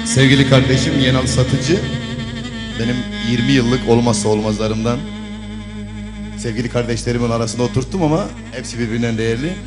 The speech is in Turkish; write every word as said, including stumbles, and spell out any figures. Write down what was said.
Sevgili kardeşim Yenal Satıcı, benim yirmi yıllık olmazsa olmazlarımdan. Sevgili kardeşlerimin arasında oturttum ama hepsi birbirinden değerli.